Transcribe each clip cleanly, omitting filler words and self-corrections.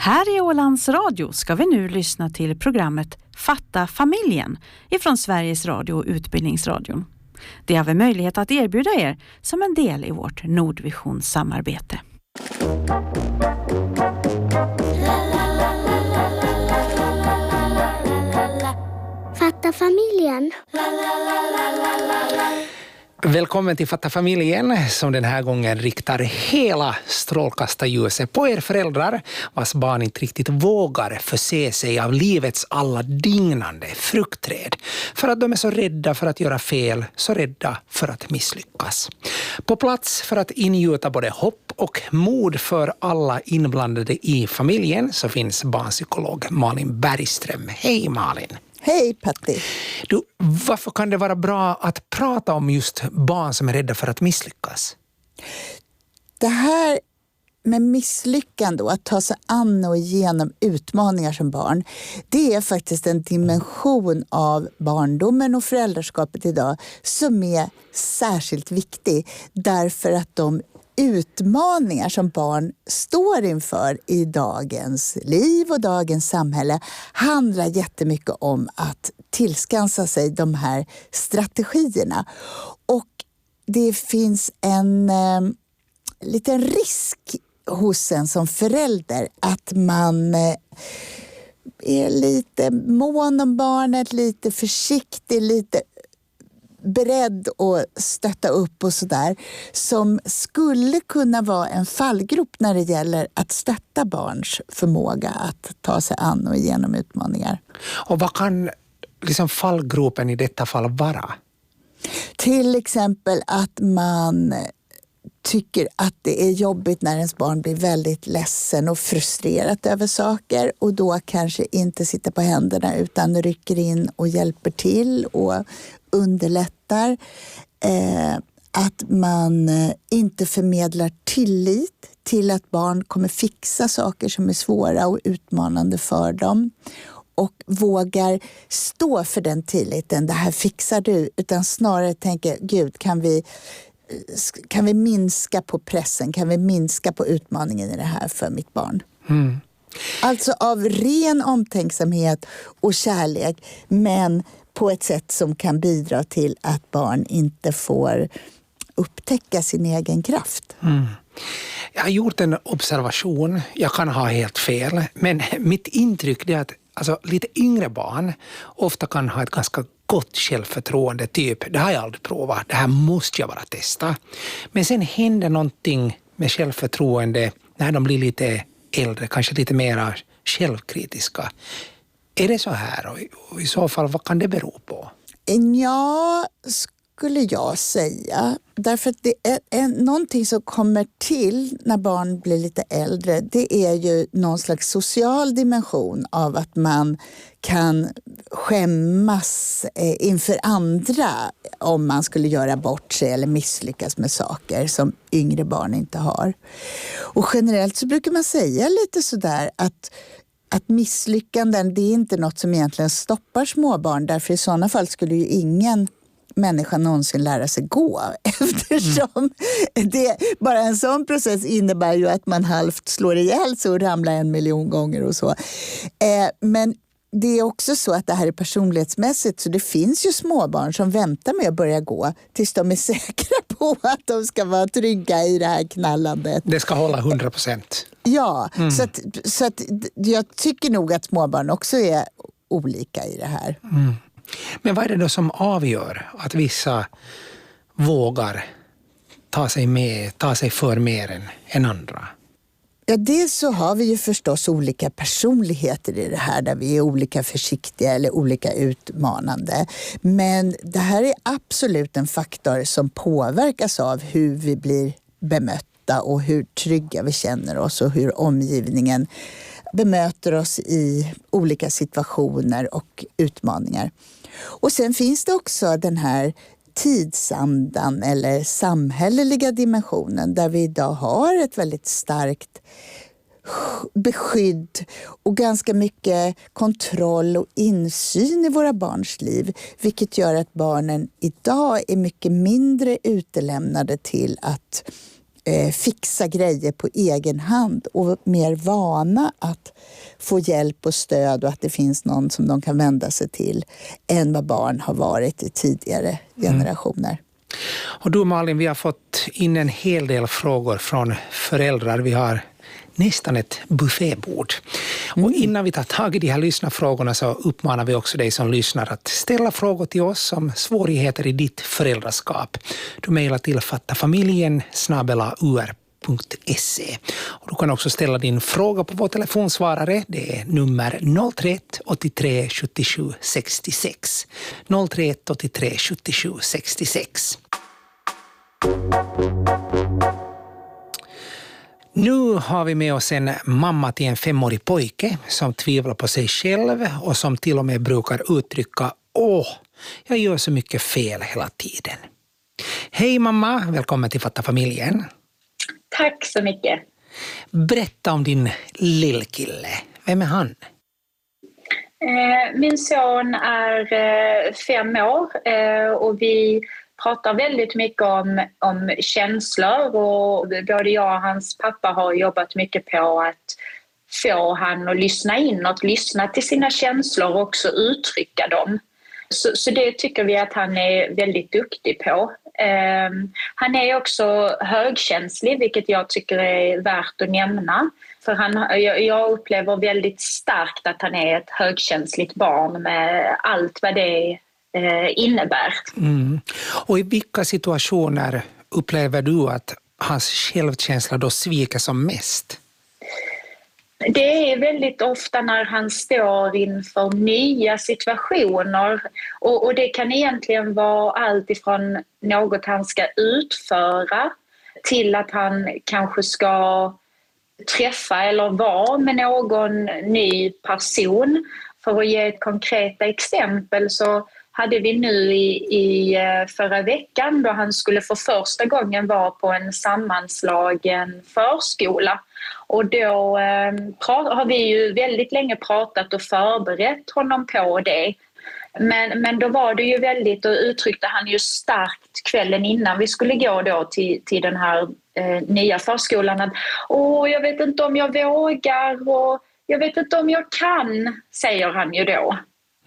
Här i Ålands Radio ska vi nu lyssna till programmet Fatta familjen ifrån Sveriges Radio och Utbildningsradion. Det har vi möjlighet att erbjuda er som en del i vårt Nordvision-samarbete. Fatta familjen. Välkommen till Fatta familjen som den här gången riktar hela strålkastarljuset på er föräldrar vars barn inte riktigt vågar förse sig av livets alla dignande fruktträd för att de är så rädda för att göra fel, så rädda för att misslyckas. På plats för att ingjuta både hopp och mod för alla inblandade i familjen så finns barnpsykolog Malin Bergström. Hej Malin! Hej Patti. Du, varför kan det vara bra att prata om just barn som är rädda för att misslyckas? Det här med misslyckande och att ta sig an och igenom utmaningar som barn, det är faktiskt en dimension av barndomen och föräldraskapet idag som är särskilt viktig därför att de utmaningar som barn står inför i dagens liv och dagens samhälle handlar jättemycket om att tillskansa sig de här strategierna. Och det finns en liten risk hos en som förälder att man är lite mån om barnet, lite försiktig, lite beredd att stötta upp och sådär, som skulle kunna vara en fallgrop när det gäller att stötta barns förmåga att ta sig an och igenom utmaningar. Och vad kan fallgropen i detta fall vara? Till exempel att man tycker att det är jobbigt när ens barn blir väldigt ledsen och frustrerat över saker och då kanske inte sitter på händerna utan rycker in och hjälper till och underlättar. Att man inte förmedlar tillit till att barn kommer fixa saker som är svåra och utmanande för dem. Och vågar stå för den tilliten, det här fixar du, utan snarare tänker, Gud, kan vi minska på pressen, kan vi minska på utmaningen i det här för mitt barn? Mm. Alltså av ren omtänksamhet och kärlek, men på ett sätt som kan bidra till att barn inte får upptäcka sin egen kraft. Mm. Jag har gjort en observation, jag kan ha helt fel, men mitt intryck är att lite yngre barn ofta kan ha ett ganska gott självförtroende, typ, det har jag aldrig provat, det här måste jag bara testa. Men sen händer någonting med självförtroende när de blir lite äldre, kanske lite mer självkritiska. Är det så här? Och i så fall, vad kan det bero på? Ja, skulle jag säga. Därför att det är någonting som kommer till när barn blir lite äldre. Det är ju någon slags social dimension av att man kan skämmas inför andra om man skulle göra bort sig eller misslyckas med saker som yngre barn inte har. Och generellt så brukar man säga lite sådär att misslyckanden, det är inte något som egentligen stoppar småbarn. Därför i sådana fall skulle ju ingen människa någonsin lära sig gå. Eftersom bara en sån process innebär ju att man halvt slår ihjäl sig och ramlar 1 miljon gånger och så. Men det är också så att det här är personlighetsmässigt, så det finns ju småbarn som väntar med att börja gå tills de är säkra på att de ska vara trygga i det här knallandet. Det ska hålla 100%. Ja, så att jag tycker nog att småbarn också är olika i det här. Mm. Men vad är det då som avgör att vissa vågar ta sig för mer än andra? Ja, dels så har vi ju förstås olika personligheter i det här där vi är olika försiktiga eller olika utmanande. Men det här är absolut en faktor som påverkas av hur vi blir bemötta och hur trygga vi känner oss och hur omgivningen bemöter oss i olika situationer och utmaningar. Och sen finns det också den här tidsandan eller samhälleliga dimensionen där vi idag har ett väldigt starkt beskydd och ganska mycket kontroll och insyn i våra barns liv, vilket gör att barnen idag är mycket mindre utelämnade till att fixa grejer på egen hand och mer vana att få hjälp och stöd och att det finns någon som de kan vända sig till än vad barn har varit i tidigare generationer. Och du Malin, vi har fått in en hel del frågor från föräldrar. Vi har nästan ett buffébord. Och innan vi tar tag i de här lyssnarfrågorna så uppmanar vi också dig som lyssnar att ställa frågor till oss om svårigheter i ditt föräldraskap. Du mejlar till fattafamiljen@ur.se. Och du kan också ställa din fråga på vår telefonsvarare. Det är nummer 031 83 77 66. 031 83 77 66. Nu har vi med oss en mamma till en 5-årig pojke som tvivlar på sig själv och som till och med brukar uttrycka jag gör så mycket fel hela tiden. Hej mamma, välkommen till Fatta familjen. Tack så mycket. Berätta om din lillkille. Vem är han? Min son är 5 år och vi pratar väldigt mycket om känslor och både jag och hans pappa har jobbat mycket på att få han att lyssna inåt, lyssna till sina känslor och också uttrycka dem. Så det tycker vi att han är väldigt duktig på. Han är också högkänslig, vilket jag tycker är värt att nämna. För jag upplever väldigt starkt att han är ett högkänsligt barn med allt vad det innebär. Och i vilka situationer upplever du att hans självkänsla då sviker som mest? Det är väldigt ofta när han står inför nya situationer och det kan egentligen vara allt ifrån något han ska utföra till att han kanske ska träffa eller vara med någon ny person. För att ge ett konkreta exempel så hade vi nu i förra veckan då han skulle för första gången vara på en sammanslagen förskola. Och då har vi ju väldigt länge pratat och förberett honom på det. Men då var det ju väldigt, och uttryckte han ju starkt kvällen innan vi skulle gå då till den här nya förskolan att jag vet inte om jag vågar och jag vet inte om jag kan, säger han ju då.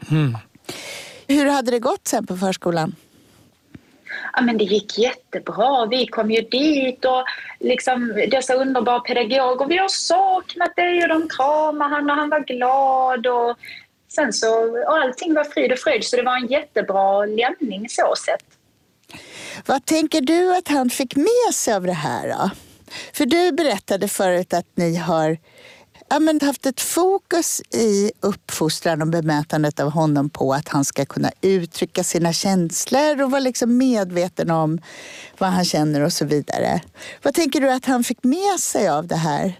Hur hade det gått sen på förskolan? Ja, men det gick jättebra. Vi kom ju dit och liksom dessa underbara pedagoger. Vi har saknat dig och de kramade han och han var glad. Och sen och allting var frid och fröjd så det var en jättebra lämning så sett. Vad tänker du att han fick med sig av det här då? För du berättade förut att ni har haft ett fokus i uppfostran och bemötandet av honom på att han ska kunna uttrycka sina känslor och vara liksom medveten om vad han känner och så vidare. Vad tänker du att han fick med sig av det här?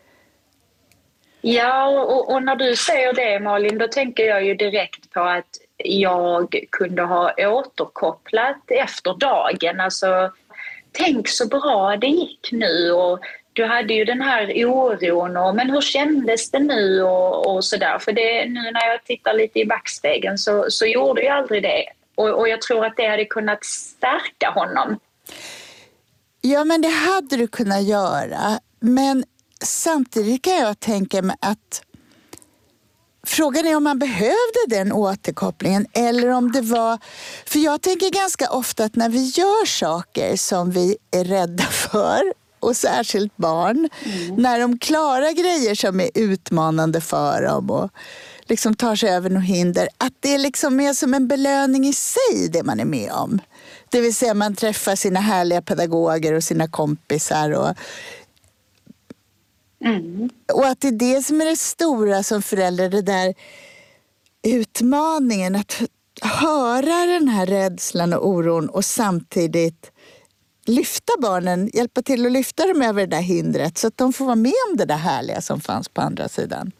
Ja, och när du säger det Malin, då tänker jag ju direkt på att jag kunde ha återkopplat efter dagen. Alltså, tänk så bra det gick nu och du hade ju den här oron men hur kändes det nu och sådär. För det, nu när jag tittar lite i backspegeln så gjorde jag aldrig det. Och jag tror att det hade kunnat stärka honom. Ja, men det hade du kunnat göra. Men samtidigt kan jag tänka mig att frågan är om man behövde den återkopplingen eller om det var... För jag tänker ganska ofta att när vi gör saker som vi är rädda för, och särskilt barn, när de klarar grejer som är utmanande för dem och liksom tar sig över något hinder, att det liksom är som en belöning i sig det man är med om. Det vill säga man träffar sina härliga pedagoger och sina kompisar och att det är det som är det stora som förälder, det där utmaningen att höra den här rädslan och oron och samtidigt lyfta barnen, hjälpa till att lyfta dem över det där hindret så att de får vara med om det där härliga som fanns på andra sidan.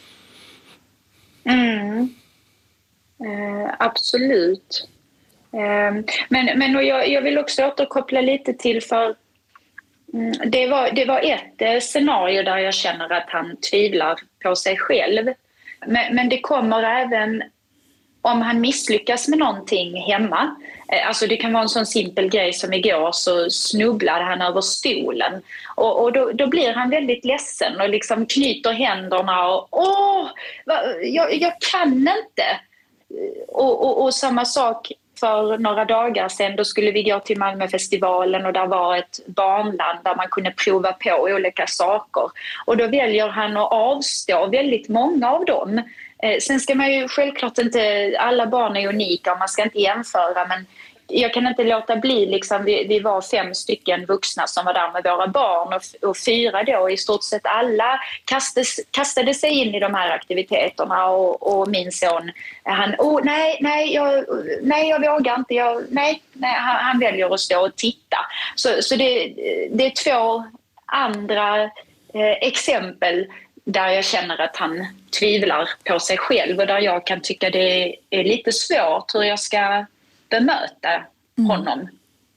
Absolut. Men och jag vill också återkoppla lite till för det var ett scenario där jag känner att han tvivlar på sig själv. Men det kommer även om han misslyckas med någonting hemma, alltså det kan vara en sån simpel grej som igår så snubblade han över stolen och då blir han väldigt ledsen och liksom knyter händerna och jag kan inte. Och samma sak för några dagar sedan, då skulle vi gå till Malmöfestivalen och där var ett barnland där man kunde prova på olika saker. Och då väljer han att avstå väldigt många av dem. Sen ska man ju självklart inte, alla barn är unika och man ska inte jämföra, men jag kan inte låta bli, liksom, vi var 5 stycken vuxna som var där med våra barn och 4 då, i stort sett alla kastade sig in i de här aktiviteterna och min son, han, nej, jag vågar inte, han väljer att stå och titta. Så det är 2 andra exempel där jag känner att han tvivlar på sig själv och där jag kan tycka det är lite svårt hur jag ska bemöta honom.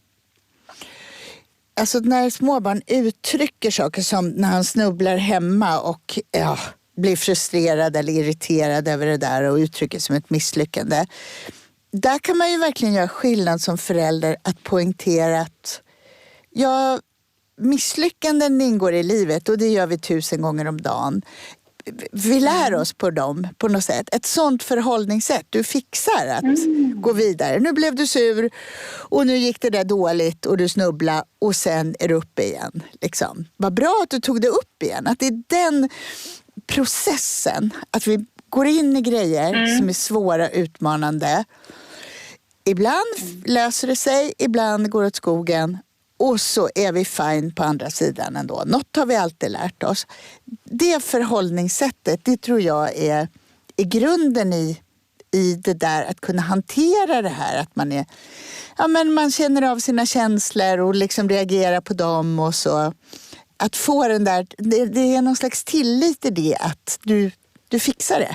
Alltså när småbarn uttrycker saker som när han snubblar hemma och blir frustrerad eller irriterad över det där och uttrycker som ett misslyckande. Där kan man ju verkligen göra skillnad som förälder att poängtera att misslyckanden ingår i livet och det gör vi 1000 gånger om dagen. Vi lär oss på dem på något sätt. Ett sånt förhållningssätt. Du fixar att gå vidare. Nu blev du sur och nu gick det där dåligt och du snubblade och sen är du uppe igen. Liksom. Vad bra att du tog det upp igen. Att det är den processen. Att vi går in i grejer som är svåra, utmanande. Ibland löser det sig, ibland går det åt skogen. Och så är vi fine på andra sidan ändå. Något har vi alltid lärt oss. Det förhållningssättet, det tror jag är grunden i det där att kunna hantera det här. Att man man känner av sina känslor och liksom reagerar på dem och så. Att få den där, det är någon slags tillit i det att du fixar det.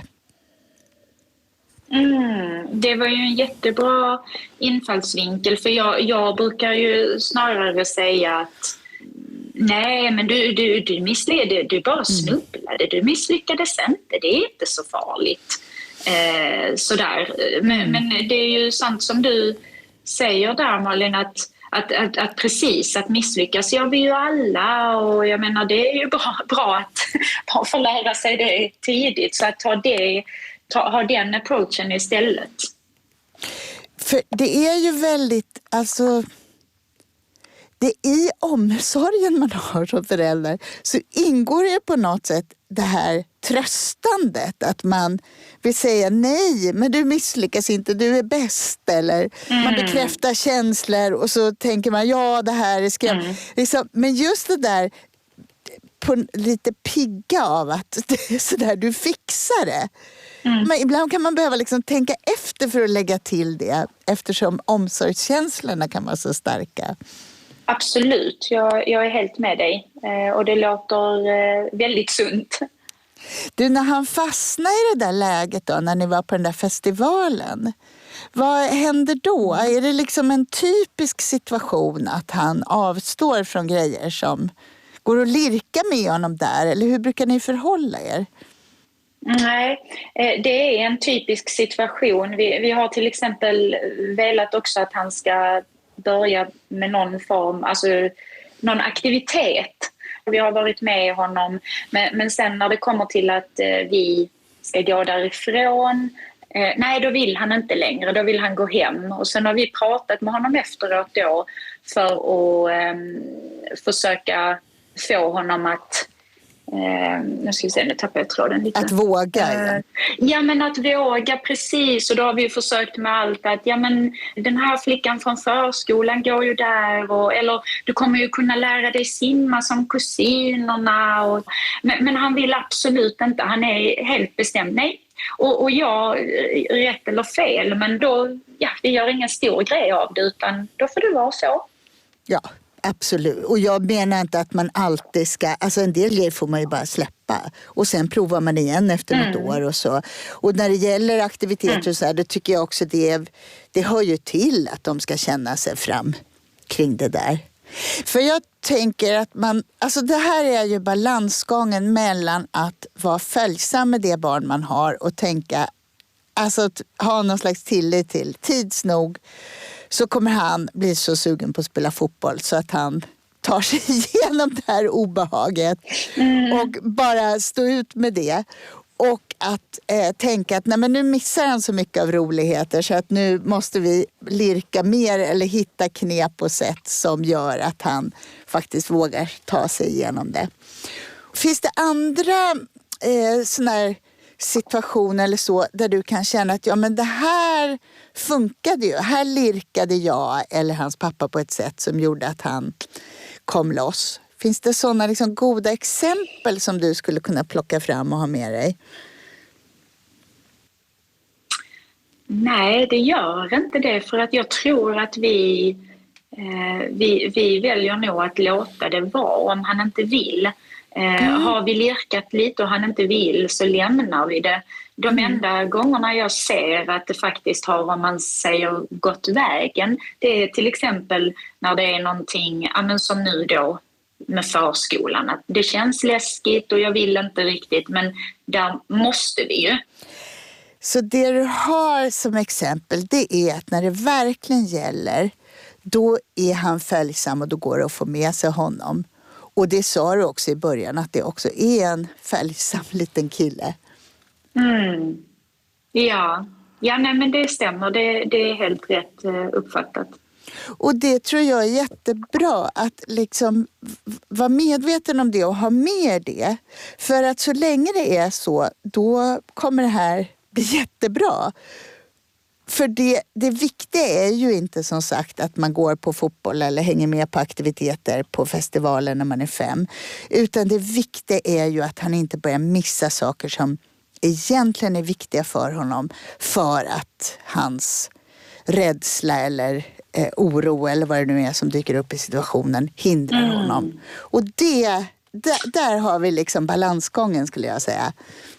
Det var ju en jättebra infallsvinkel, för jag brukar ju snarare säga att nej, men du misslyckade, du bara snubblade, du misslyckades inte, det är inte så farligt. Sådär. Men det är ju sant som du säger där, Malin, att precis, att misslyckas gör vi ju alla, och jag menar det är ju bra att få lära sig det tidigt, så att ha den approachen istället. För det är ju väldigt, alltså det i omsorgen man har som förälder så ingår det på något sätt det här tröstandet, att man vill säga nej, men du misslyckas inte, du är bäst, eller man bekräftar känslor och så tänker man det här är skrämt. Liksom, men just det där på lite pigga av att det är sådär, du fixar det. Men ibland kan man behöva liksom tänka efter för att lägga till det, eftersom omsorgskänslorna kan vara så starka. Absolut, jag är helt med dig, och det låter väldigt sunt. Du, när han fastnade i det där läget då, när ni var på den där festivalen, vad händer då? Är det liksom en typisk situation att han avstår från grejer som går att lirka med honom där, eller hur brukar ni förhålla er? Nej, det är en typisk situation. Vi har till exempel velat också att han ska börja med någon form, alltså någon aktivitet. Vi har varit med honom, men sen när det kommer till att vi ska gå därifrån, nej, då vill han inte längre, då vill han gå hem. Och sen har vi pratat med honom efteråt då för att försöka få honom att nu ska vi se, nu tappar jag tråden lite. Att våga. Ja, men att våga, precis. Och då har vi försökt med allt att den här flickan från förskolan går ju där, eller du kommer ju kunna lära dig simma som kusinerna. Men han vill absolut inte, han är helt bestämd. Nej. Och jag, rätt eller fel, men då, vi gör ingen stor grej av det, utan då får det vara så. Ja. Absolut. Och jag menar inte att man alltid ska, alltså en del grejer får man ju bara släppa. Och sen provar man igen efter något år och så. Och när det gäller aktiviteter och så här, då tycker jag också det hör ju till att de ska känna sig fram kring det där. För jag tänker att alltså det här är ju balansgången mellan att vara följsam med det barn man har och tänka alltså ha någon slags tillit till. Tids nog så kommer han bli så sugen på att spela fotboll så att han tar sig igenom det här obehaget och bara stå ut med det. Och att tänka att nej, men nu missar han så mycket av roligheter så att nu måste vi lirka mer eller hitta knep och sätt som gör att han faktiskt vågar ta sig igenom det. Finns det andra såna här situationer eller så där du kan känna att ja, men det här funkade ju. Här lirkade jag eller hans pappa på ett sätt som gjorde att han kom loss. Finns det sådana liksom goda exempel som du skulle kunna plocka fram och ha med dig? Nej, det gör inte det, för att jag tror att vi väljer nog att låta det vara om han inte vill. Har vi lirkat lite och han inte vill så lämnar vi det. De enda gångerna jag ser att det faktiskt har, om man säger, gått vägen, det är till exempel när det är någonting, som nu då med förskolan, att det känns läskigt och jag vill inte riktigt, men där måste vi ju. Så det du har som exempel, det är att när det verkligen gäller, då är han följsam och då går det att få med sig honom. Och det sa du också i början, att det också är en följsam liten kille. Ja, nej, men det stämmer. Det är helt rätt uppfattat. Och det tror jag är jättebra, att liksom vara medveten om det och ha med det. För att så länge det är så, då kommer det här bli jättebra. För det viktiga är ju inte som sagt att man går på fotboll eller hänger med på aktiviteter på festivalen när man är 5. Utan det viktiga är ju att han inte börjar missa saker som egentligen är viktiga för honom. För att hans rädsla eller oro eller vad det nu är som dyker upp i situationen hindrar honom. Och där har vi liksom balansgången, skulle jag säga.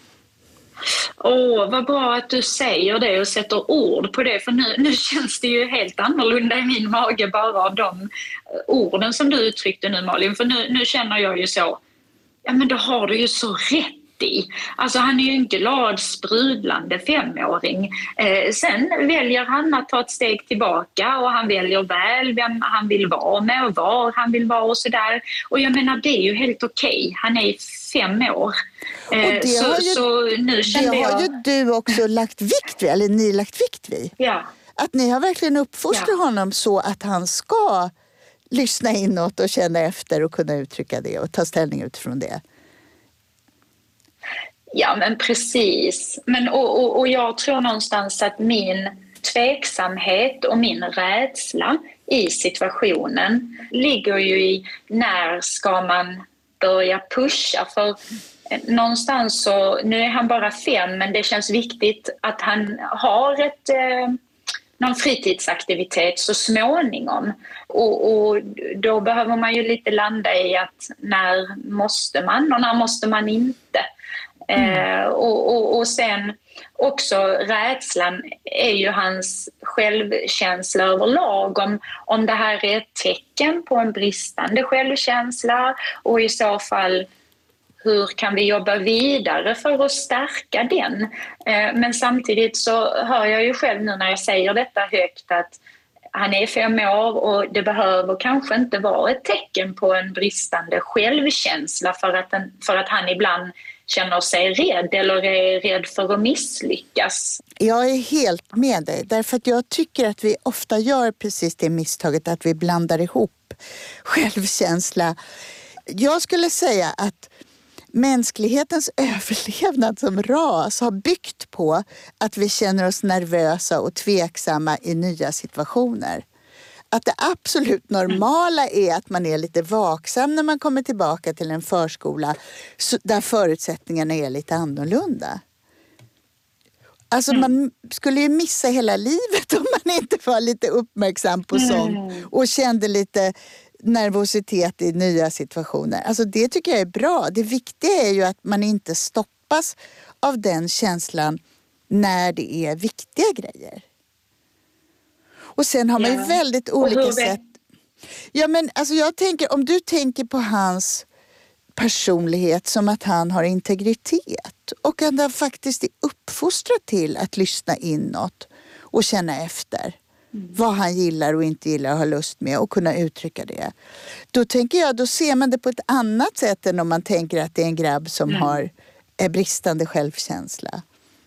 Vad bra att du säger det och sätter ord på det, för nu känns det ju helt annorlunda i min mage bara av de orden som du uttryckte nu, Malin, för nu känner jag ju så, ja men då har du ju så rätt i. Alltså han är ju en glad, sprudlande 5-åring. Sen väljer han att ta ett steg tillbaka och han väljer väl vem han vill vara med och var han vill vara och sådär. Och jag menar, det är ju helt okej. Han är 5 år. Det har ju du också lagt vikt vid, eller ni lagt vikt vid. Ja. Att ni har verkligen uppfostrat honom så att han ska lyssna inåt och känna efter och kunna uttrycka det och ta ställning utifrån det. Ja, men precis. Men, och jag tror någonstans att min tveksamhet och min rädsla i situationen ligger ju i när ska man börja pusha. För någonstans så, nu är han bara 5, men det känns viktigt att han har någon fritidsaktivitet så småningom. Och då behöver man ju lite landa i att när måste man och när måste man inte. Och sen också rädslan är ju hans självkänsla överlag, om det här är ett tecken på en bristande självkänsla, och i så fall hur kan vi jobba vidare för att stärka den. Men samtidigt så hör jag ju själv nu när jag säger detta högt att han är 5 år och det behöver kanske inte vara ett tecken på en bristande självkänsla för att han ibland känner sig rädd eller är rädd för att misslyckas. Jag är helt med dig, därför att jag tycker att vi ofta gör precis det misstaget att vi blandar ihop självkänsla. Jag skulle säga att mänsklighetens överlevnad som ras har byggt på att vi känner oss nervösa och tveksamma i nya situationer. Att det absolut normala är att man är lite vaksam när man kommer tillbaka till en förskola där förutsättningarna är lite annorlunda. Alltså man skulle ju missa hela livet om man inte var lite uppmärksam på sånt och kände lite nervositet i nya situationer. Alltså det tycker jag är bra. Det viktiga är ju att man inte stoppas av den känslan när det är viktiga grejer. Och sen har man ju väldigt olika sätt. Ja, men alltså jag tänker, om du tänker på hans personlighet som att han har integritet och att han faktiskt är uppfostrad till att lyssna inåt och känna efter vad han gillar och inte gillar och har lust med och kunna uttrycka det. Då tänker jag, då ser man det på ett annat sätt än om man tänker att det är en grabb som har bristande självkänsla.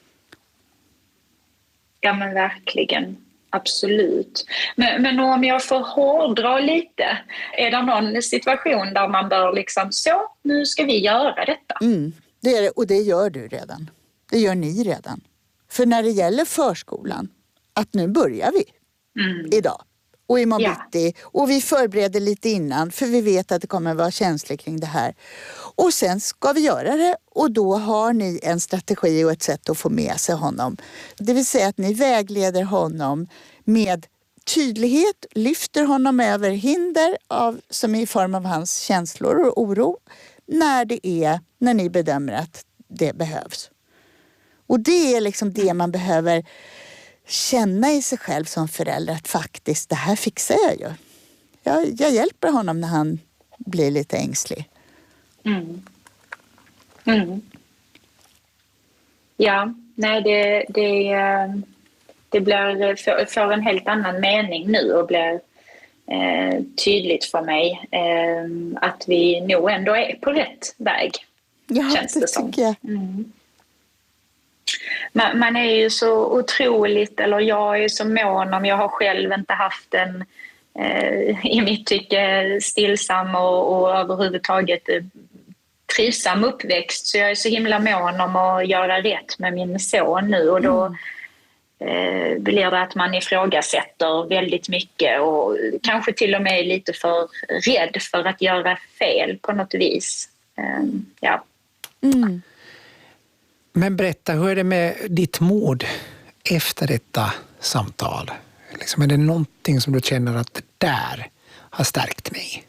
Ja, men verkligen. Absolut. Men om jag får hårdra lite, är det någon situation där man bör liksom, så, nu ska vi göra detta? Det är det, och det gör du redan. Det gör ni redan. För när det gäller förskolan, att nu börjar vi idag och imorgon bitti, och vi förbereder lite innan för vi vet att det kommer vara känsligt kring det här. Och sen ska vi göra det och då har ni en strategi och ett sätt att få med sig honom. Det vill säga att ni vägleder honom med tydlighet, lyfter honom över hinder som är i form av hans känslor och oro när ni bedömer att det behövs. Och det är liksom det man behöver känna i sig själv som förälder, att faktiskt det här fixar jag ju. Jag hjälper honom när han blir lite ängslig. Ja, nej, det blir, får en helt annan mening nu och blir tydligt för mig att vi nog ändå är på rätt väg. Ja, känns det som. tycker jag. Man är ju så otroligt, eller jag är så mån om, jag har själv inte haft en i mitt tycke stillsam och överhuvudtaget trivsam uppväxt, så jag är så himla mån om att göra rätt med min son nu, och då blir det att man ifrågasätter väldigt mycket och kanske till och med är lite för rädd för att göra fel på något vis. Men berätta, hur är det med ditt mod efter detta samtal? Liksom, är det någonting som du känner att det där har stärkt mig?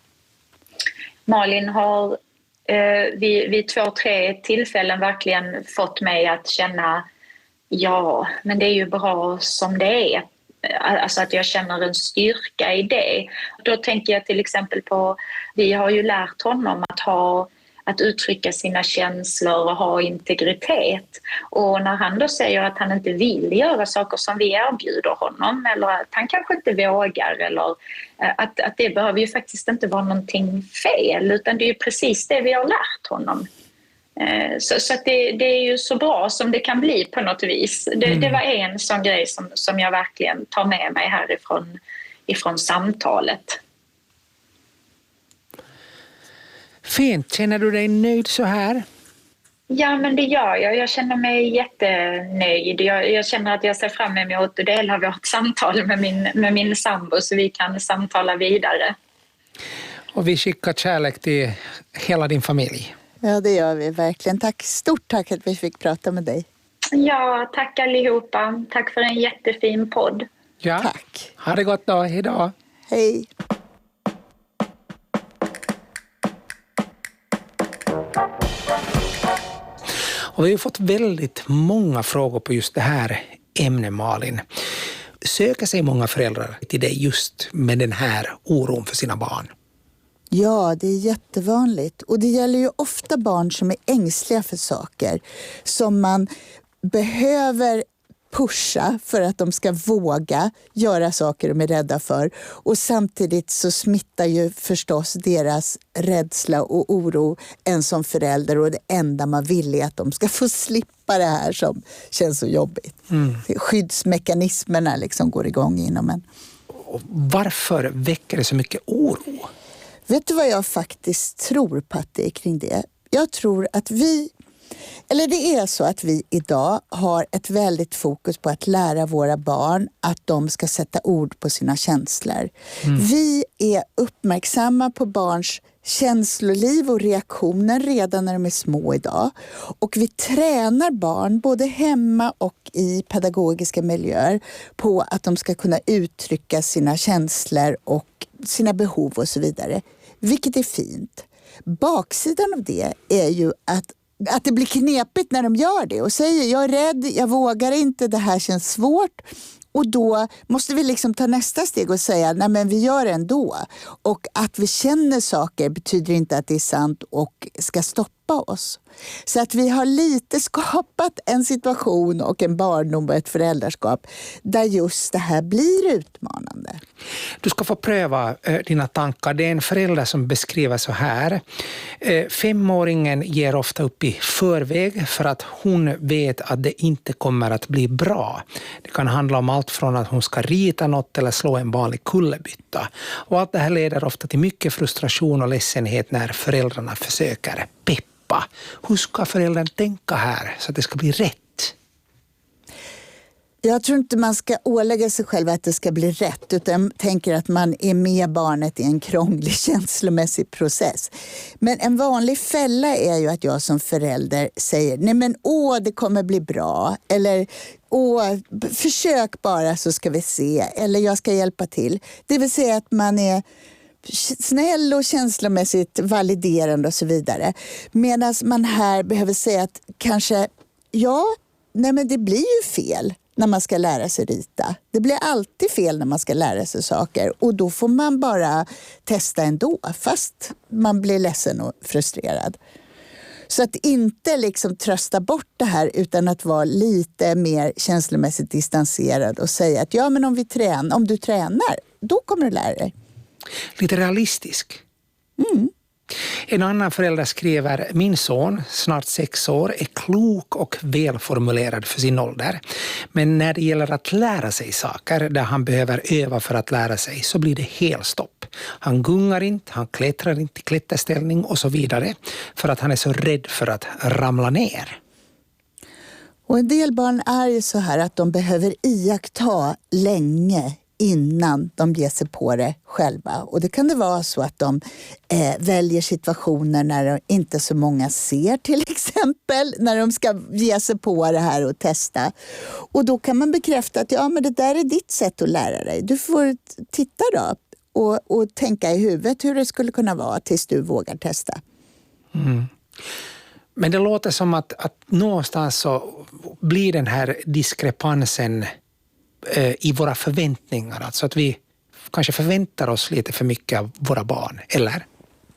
Malin har vid 2-3 tillfällen verkligen fått mig att känna, ja, men det är ju bra som det är. Alltså att jag känner en styrka i det. Då tänker jag till exempel på, vi har ju lärt honom att uttrycka sina känslor och ha integritet. Och när han då säger att han inte vill göra saker som vi erbjuder honom, eller att han kanske inte vågar, eller att det behöver ju faktiskt inte vara någonting fel, utan det är ju precis det vi har lärt honom. Så att det är ju så bra som det kan bli på något vis. Det var en sån grej som jag verkligen tar med mig ifrån samtalet. Fint. Känner du dig nöjd så här? Ja, men det gör jag. Jag känner mig jättenöjd. Jag känner att jag ser fram emot att dela vårt samtal med min sambo, så vi kan samtala vidare. Och vi skickar kärlek till hela din familj. Ja, det gör vi verkligen. Stort tack att vi fick prata med dig. Ja, tack allihopa. Tack för en jättefin podd. Ja. Tack. Ha det gott då. Hej då. Hej. Och vi har fått väldigt många frågor på just det här ämnet, Malin. Söker sig många föräldrar till dig just med den här oron för sina barn? Ja, det är jättevanligt. Och det gäller ju ofta barn som är ängsliga för saker som man behöver pusha för att de ska våga göra saker de är rädda för. Och samtidigt så smittar ju förstås deras rädsla och oro en som förälder, och det enda man vill är att de ska få slippa det här som känns så jobbigt. Skyddsmekanismerna liksom går igång inom en. Och varför väcker det så mycket oro? Vet du vad jag faktiskt tror på att det är kring det? Jag tror att det är så att vi idag har ett väldigt fokus på att lära våra barn att de ska sätta ord på sina känslor. Vi är uppmärksamma på barns känsloliv och reaktioner redan när de är små idag. Och vi tränar barn både hemma och i pedagogiska miljöer på att de ska kunna uttrycka sina känslor och sina behov och så vidare. Vilket är fint. Baksidan av det är ju att det blir knepigt när de gör det och säger jag är rädd, jag vågar inte, det här känns svårt. Och då måste vi liksom ta nästa steg och säga, nej men vi gör det ändå. Och att vi känner saker betyder inte att det är sant och ska stoppa oss. Så att vi har lite skapat en situation och en barndom och ett föräldraskap där just det här blir utmanande. Du ska få pröva dina tankar. Det är en förälder som beskriver så här. 5-åringen ger ofta upp i förväg för att hon vet att det inte kommer att bli bra. Det kan handla om allt från att hon ska rita något eller slå en vanlig kullerbytta. Och allt det här leder ofta till mycket frustration och ledsenhet när föräldrarna försöker peppa. Hur ska föräldern tänka här så att det ska bli rätt? Jag tror inte man ska ålägga sig själv att det ska bli rätt, utan jag tänker att man är med barnet i en krånglig känslomässig process. Men en vanlig fälla är ju att jag som förälder säger, nej men det kommer bli bra, eller försök bara så ska vi se, eller jag ska hjälpa till. Det vill säga att man är snäll och känslomässigt validerande och så vidare. Medan man här behöver säga att kanske, men det blir ju fel när man ska lära sig rita. Det blir alltid fel när man ska lära sig saker. Och då får man bara testa ändå, fast man blir ledsen och frustrerad. Så att inte liksom trösta bort det här, utan att vara lite mer känslomässigt distanserad och säga att men om du tränar, då kommer du lära dig. Lite realistisk. Mm. En annan förälder skriver, min son, snart 6 år, är klok och välformulerad för sin ålder. Men när det gäller att lära sig saker där han behöver öva för att lära sig så blir det helt stopp. Han gungar inte, han klättrar inte i klätterställning och så vidare för att han är så rädd för att ramla ner. Och en del barn är ju så här att de behöver iaktta länge innan de ger sig på det själva. Och det kan det vara så att de väljer situationer när inte så många ser, till exempel, när de ska ge sig på det här och testa. Och då kan man bekräfta att men det där är ditt sätt att lära dig. Du får titta då och tänka i huvudet hur det skulle kunna vara tills du vågar testa. Mm. Men det låter som att någonstans så blir den här diskrepansen i våra förväntningar. Alltså att vi kanske förväntar oss lite för mycket av våra barn, eller?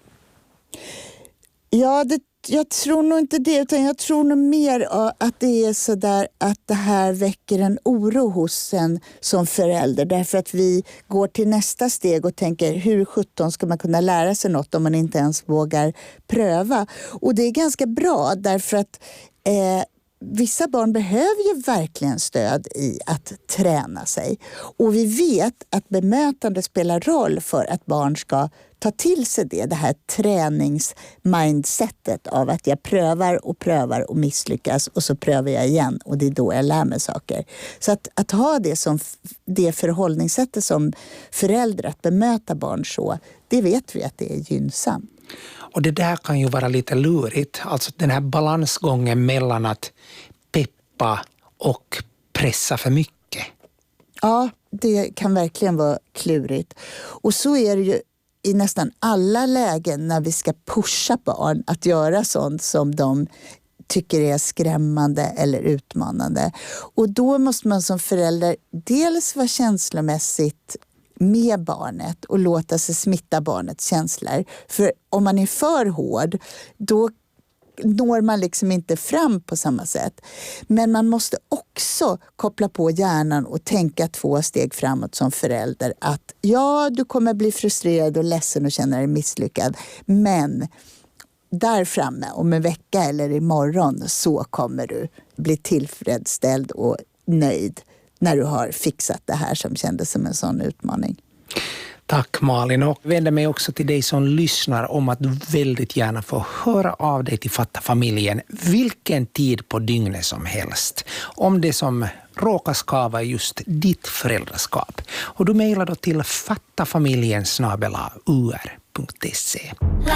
Ja, jag tror nog inte det, utan jag tror nog mer att det är så där att det här väcker en oro hos en som förälder. Därför att vi går till nästa steg och tänker, hur 17 ska man kunna lära sig något om man inte ens vågar pröva? Och det är ganska bra, därför att vissa barn behöver ju verkligen stöd i att träna sig. Och vi vet att bemötande spelar roll för att barn ska ta till sig det här träningsmindsetet av att jag prövar och misslyckas och så prövar jag igen och det är då jag lär mig saker. Så att ha det som det förhållningssättet som förälder, att bemöta barn så, det vet vi att det är gynnsamt. Och det där kan ju vara lite lurigt. Alltså den här balansgången mellan att peppa och pressa för mycket. Ja, det kan verkligen vara klurigt. Och så är det ju i nästan alla lägen när vi ska pusha barn att göra sånt som de tycker är skrämmande eller utmanande. Och då måste man som förälder dels vara känslomässigt med barnet och låta sig smitta barnets känslor. För om man är för hård, då når man liksom inte fram på samma sätt. Men man måste också koppla på hjärnan och tänka 2 steg framåt som förälder. Att du kommer bli frustrerad och ledsen och känna dig misslyckad. Men där framme, om en vecka eller imorgon, så kommer du bli tillfredsställd och nöjd när du har fixat det här som kändes som en sån utmaning. Tack Malin, och vänder mig också till dig som lyssnar om att du väldigt gärna får höra av dig till Fatta familjen vilken tid på dygnet som helst. Om det som råkar skava just ditt föräldraskap. Och du mejlar då till fattafamiljen@ur.se.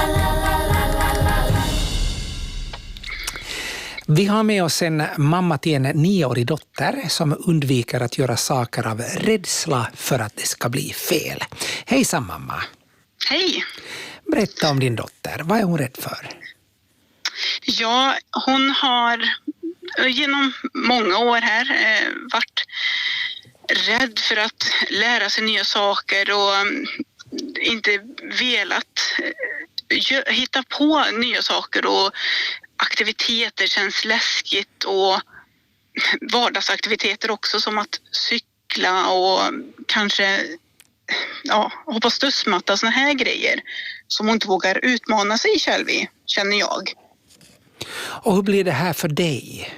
Vi har med oss en mamma till en 9-årig dotter som undviker att göra saker av rädsla för att det ska bli fel. Hejsan mamma. Hej. Berätta om din dotter. Vad är hon rädd för? Ja, hon har genom många år här varit rädd för att lära sig nya saker och inte velat hitta på nya saker, och aktiviteter känns läskigt, och vardagsaktiviteter också, som att cykla och kanske hoppa studsmatta, såna här grejer som hon inte vågar utmana sig själv i, känner jag. Och hur blir det här för dig?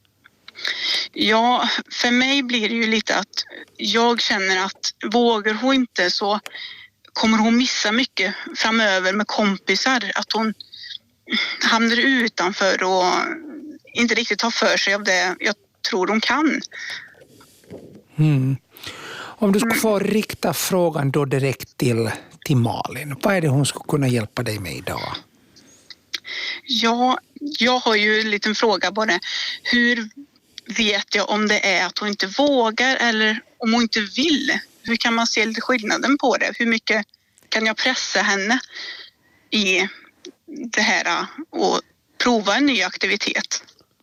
Ja, för mig blir det ju lite att jag känner att vågar hon inte så kommer hon missa mycket framöver med kompisar. Att hon hamnar utanför och inte riktigt tar för sig av det jag tror hon kan. Om du skulle få rikta frågan då direkt till Malin, vad är det hon skulle kunna hjälpa dig med idag? Ja, jag har ju en liten fråga bara. Hur vet jag om det är att hon inte vågar eller om hon inte vill? Hur kan man se lite skillnaden på det? Hur mycket kan jag pressa henne i det här och prova en ny aktivitet?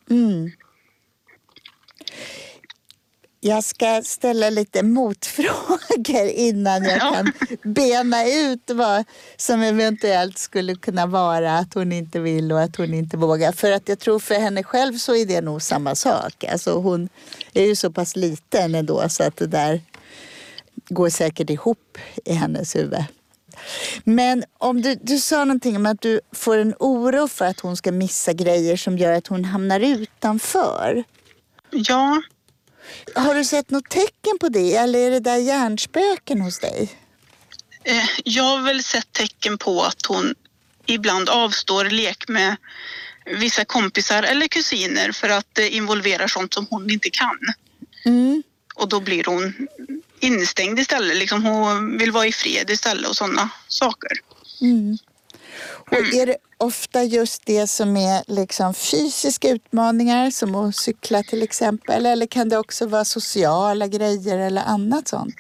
Jag ska ställa lite motfrågor innan jag kan bena ut vad som eventuellt skulle kunna vara att hon inte vill och att hon inte vågar. För att jag tror för henne själv så är det nog samma sak. Alltså hon är ju så pass liten ändå så att det där går säkert ihop i hennes huvud. Men om du sa någonting om att du får en oro för att hon ska missa grejer som gör att hon hamnar utanför. Ja. Har du sett något tecken på det eller är det där hjärnspöken hos dig? Jag har väl sett tecken på att hon ibland avstår lek med vissa kompisar eller kusiner för att involvera sånt som hon inte kan. Och då blir hon instängd istället. Liksom hon vill vara i fred istället och sådana saker. Och är det ofta just det som är liksom fysiska utmaningar som att cykla till exempel? Eller kan det också vara sociala grejer eller annat sånt?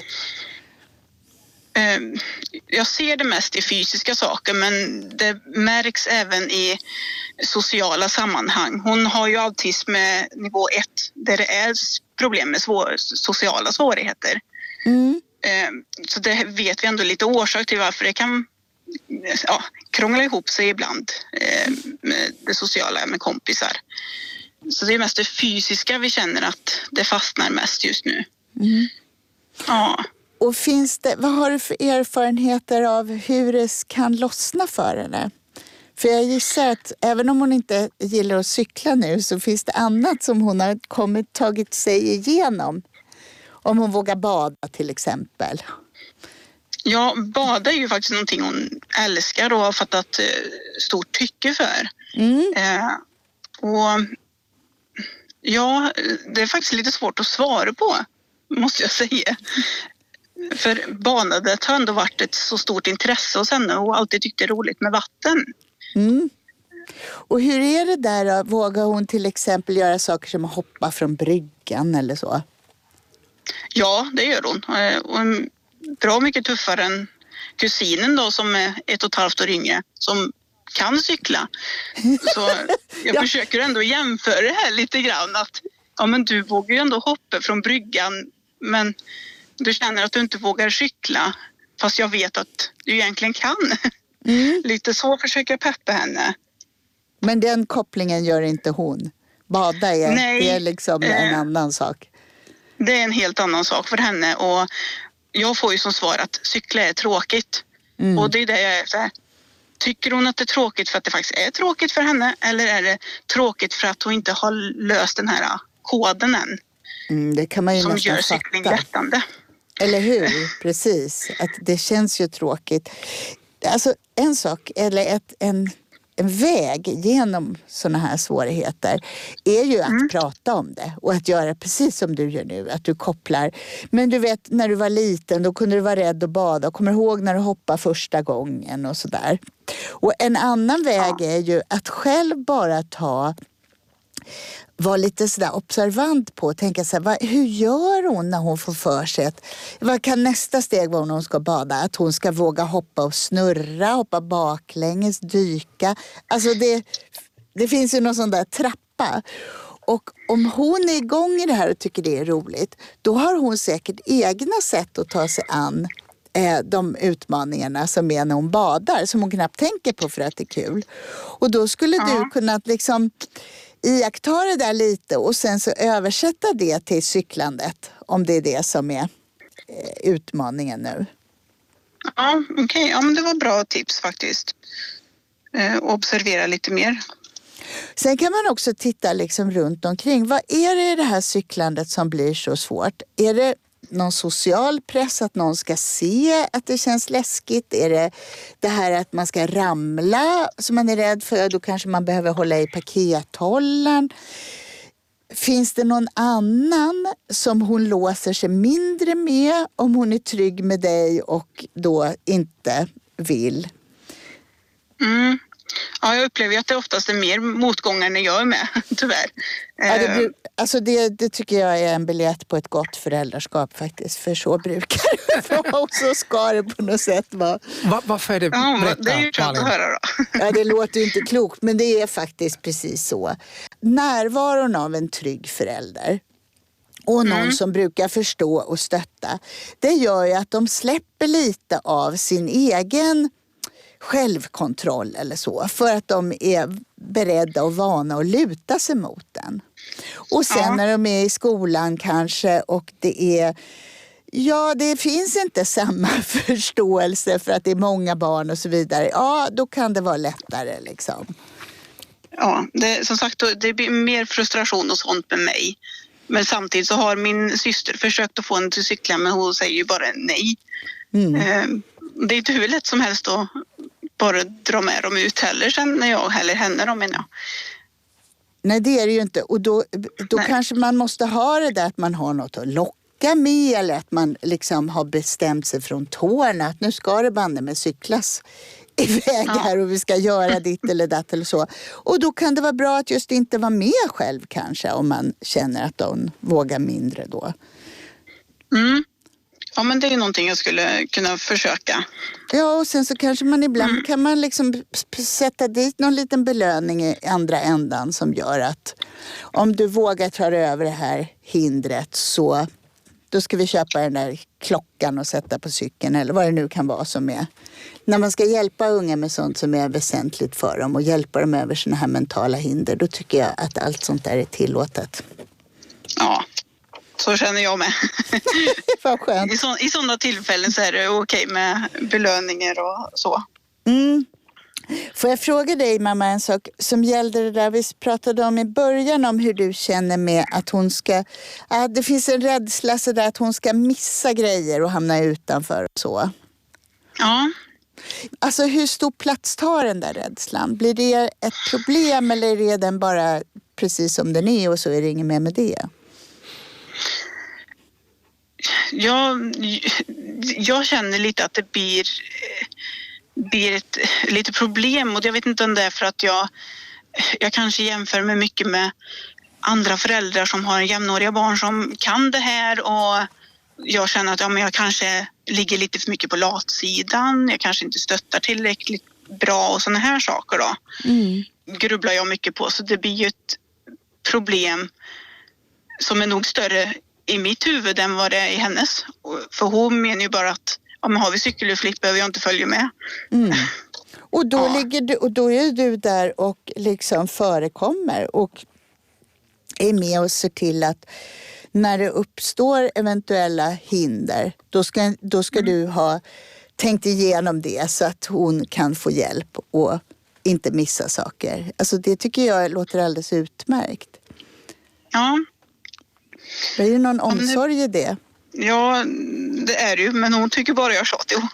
Jag ser det mest i fysiska saker, men det märks även i sociala sammanhang. Hon har ju autism med nivå 1 där det är problem med sociala svårigheter. Så det vet vi ändå lite orsak till varför det kan krångla ihop sig ibland med det sociala med kompisar. Så det är mest det fysiska vi känner att det fastnar mest just nu. Ja. Och vad har du för erfarenheter av hur det kan lossna för henne? För jag gissar att även om hon inte gillar att cykla nu så finns det annat som hon har tagit sig igenom. Om hon vågar bada till exempel. Ja, bada är ju faktiskt någonting hon älskar och har fattat stort tycke för. Och ja, det är faktiskt lite svårt att svara på, måste jag säga. För badandet har ändå varit ett så stort intresse hos henne och alltid tyckt det är roligt med vatten. Och hur är det där då? Vågar hon till exempel göra saker som att hoppa från bryggan eller så? Ja, det gör hon. Och bra mycket tuffare än kusinen då som är 1,5 år yngre som kan cykla. Så jag försöker ändå jämföra det här lite grann att men du vågar ju ändå hoppa från bryggan men du känner att du inte vågar cykla fast jag vet att du egentligen kan. Lite så försöker jag peppa henne. Men den kopplingen gör inte hon. Bada är liksom en annan sak. Det är en helt annan sak för henne och jag får ju som svar att cykla är tråkigt. Och det är det jag är så här. Tycker hon att det är tråkigt för att det faktiskt är tråkigt för henne eller är det tråkigt för att hon inte har löst den här koden än? Det kan man ju som nästan gör cykling fatta. lättande. Eller hur? Precis. Att det känns ju tråkigt. Alltså en sak eller en väg genom såna här svårigheter är ju att prata om det och att göra precis som du gör nu, att du kopplar. Men du vet, när du var liten då kunde du vara rädd att bada och kommer ihåg när du hoppade första gången och sådär. Och en annan väg är ju att själv bara var lite sådär observant på och tänka så här, hur gör hon när hon får för sig att, vad kan nästa steg vara när hon ska bada? Att hon ska våga hoppa och snurra, hoppa baklänges, dyka. Alltså det finns ju någon sån där trappa. Och om hon är igång i det här och tycker det är roligt, då har hon säkert egna sätt att ta sig an de utmaningarna som är när hon badar, som hon knappt tänker på för att det är kul. Och då skulle du kunna liksom iaktta det där lite och sen så översätta det till cyklandet, om det är det som är utmaningen nu. Ja, okej. Ja, men det var bra tips faktiskt. Observera lite mer. Sen kan man också titta liksom runt omkring. Vad är det i det här cyklandet som blir så svårt? Är det någon social press att någon ska se att det känns läskigt? Är det här att man ska ramla som man är rädd för? Då kanske man behöver hålla i pakethållaren. Finns det någon annan som hon låser sig mindre med om hon är trygg med dig och då inte vill? Mm. Ja, jag upplever att det oftast är mer motgångar när jag är med, tyvärr. Ja, det tycker jag är en biljett på ett gott föräldraskap faktiskt. För så brukar det vara och så ska det på något sätt vara. Varför är det? Ja, det är ju skönt att höra då. Ja, det låter ju inte klokt, men det är faktiskt precis så. Närvaron av en trygg förälder och någon som brukar förstå och stötta, det gör ju att de släpper lite av sin egen självkontroll eller så, för att de är beredda och vana att luta sig mot den. Och sen när de är i skolan kanske och det finns inte samma förståelse för att det är många barn och så vidare. Ja, då kan det vara lättare liksom. Ja, som sagt, det blir mer frustration och sånt med mig. Men samtidigt så har min syster försökt att få henne till cykla, men hon säger ju bara nej. Det är inte hur lätt som helst att bara dra med dem ut heller sen när jag eller henne då, menar jag. Nej, det är det ju inte. Och då kanske man måste ha det där att man har något att locka med, eller att man liksom har bestämt sig från tårna att nu ska det banne med cyklas iväg här och vi ska göra ditt eller datt eller så. Och då kan det vara bra att just inte vara med själv kanske, om man känner att de vågar mindre då. Ja, men det är ju någonting jag skulle kunna försöka. Ja, och sen så kanske man ibland kan man liksom sätta dit någon liten belöning i andra ändan som gör att om du vågar ta dig över det här hindret, så då ska vi köpa den där klockan och sätta på cykeln eller vad det nu kan vara som är. När man ska hjälpa unga med sånt som är väsentligt för dem och hjälpa dem över såna här mentala hinder, då tycker jag att allt sånt där är tillåtet. Ja. Så känner jag med. Vad skönt. I sådana tillfällen så är det okej med belöningar och så. Får jag fråga dig, mamma, en sak som gällde det där vi pratade om i början, om hur du känner med att hon ska... det finns en rädsla så där att hon ska missa grejer och hamna utanför och så. Ja. Alltså hur stor plats tar den där rädslan? Blir det ett problem eller är den bara precis som den är och så är det inget mer med det? Jag känner lite att det blir ett lite problem, och jag vet inte om det är för att jag kanske jämför mig mycket med andra föräldrar som har jämnåriga barn som kan det här, och jag känner att jag kanske ligger lite för mycket på latsidan, jag kanske inte stöttar tillräckligt bra och såna här saker då. Grubblar jag mycket på, så det blir ju ett problem som är nog större i mitt huvud än vad det är i hennes. För hon menar ju bara att har vi cykelutflykt behöver jag inte följa med. Och då då är du där och liksom förekommer och är med och ser till att när det uppstår eventuella hinder, då ska du ha tänkt igenom det så att hon kan få hjälp och inte missa saker. Alltså det tycker jag låter alldeles utmärkt. Ja. Det är ju någon omsorg i det. Ja, det är det ju, men hon tycker bara jag tjatar.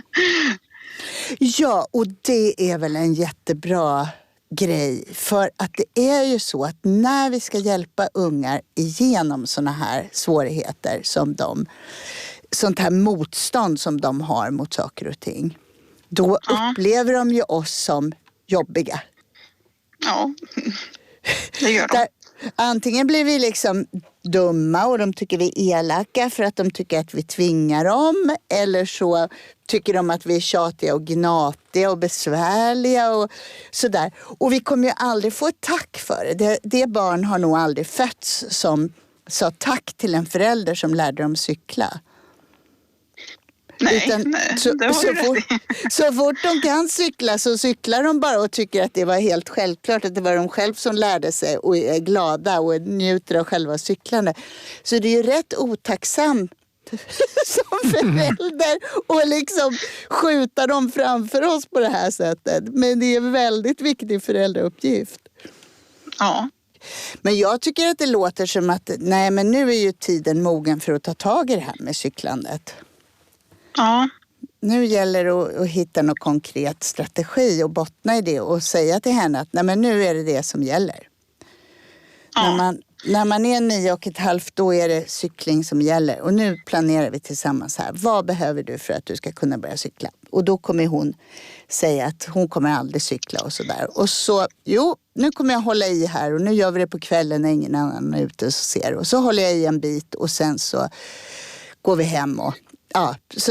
Ja, och det är väl en jättebra grej. För att det är ju så att när vi ska hjälpa ungar igenom såna här svårigheter som sånt här motstånd som de har mot saker och ting, då upplever de ju oss som jobbiga. Ja, det gör de. Antingen blir vi liksom dumma och de tycker vi är elaka för att de tycker att vi tvingar dem. Eller så tycker de att vi är tjatiga och gnatiga och besvärliga och sådär. Och vi kommer ju aldrig få ett tack för det. Det barn har nog aldrig fötts som sa tack till en förälder som lärde dem cykla. Nej, Utan det har du rätt i. så fort de kan cykla så cyklar de bara och tycker att det var helt självklart att det var de själv som lärde sig och är glada och njuter av själva cyklande. Så det är ju rätt otacksamt som förälder och liksom skjuta dem framför oss på det här sättet. Men det är en väldigt viktig föräldrauppgift. Ja. Men jag tycker att det låter som att nej, men nu är ju tiden mogen för att ta tag i det här med cyklandet. Ja. Nu gäller det att hitta någon konkret strategi och bottna i det och säga till henne att nej, men nu är det som gäller. Ja. När man är 9,5 då är det cykling som gäller. Och nu planerar vi tillsammans här. Vad behöver du för att du ska kunna börja cykla? Och då kommer hon säga att hon kommer aldrig cykla och sådär. Och så, nu kommer jag hålla i här och nu gör vi det på kvällen när ingen annan är ute och ser. Och så håller jag i en bit och sen så går vi hem och ja, så